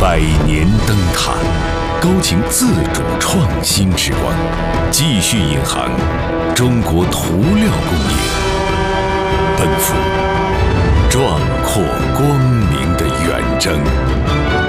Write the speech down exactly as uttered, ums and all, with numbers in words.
百年灯塔，高擎自主创新之光，继续引航中国涂料工业，奔赴壮阔光明的远征。